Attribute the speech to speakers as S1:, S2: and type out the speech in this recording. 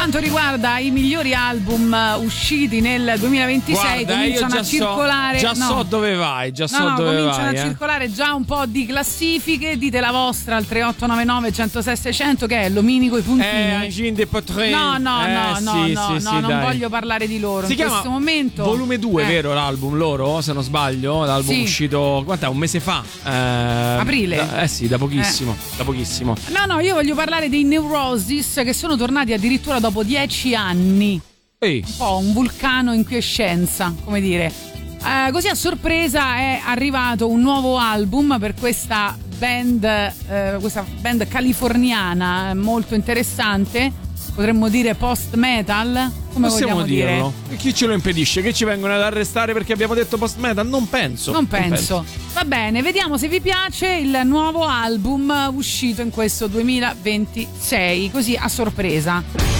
S1: quanto riguarda i migliori album usciti nel 2026,
S2: guarda,
S1: cominciano a circolare.
S2: So dove vai,
S1: cominciano a circolare già un po' di classifiche. Dite la vostra al 3899 106 600, che è l'ominico i puntini. No, non voglio parlare di loro in questo momento.
S2: Volume 2, vero l'album loro, se non sbaglio, l'album uscito quant'è? Un mese fa?
S1: Aprile.
S2: Sì, da pochissimo.
S1: No, io voglio parlare dei Neurosis, che sono tornati addirittura dopo 10 anni.
S2: Ehi.
S1: Un po' un vulcano in quiescenza, come dire. Così a sorpresa è arrivato un nuovo album per questa band californiana molto interessante, potremmo dire post metal, come
S2: possiamo
S1: vogliamo dirlo?
S2: E chi ce lo impedisce? Che ci vengono ad arrestare perché abbiamo detto post metal? Non penso. Va
S1: bene, vediamo se vi piace il nuovo album uscito in questo 2026, così a sorpresa.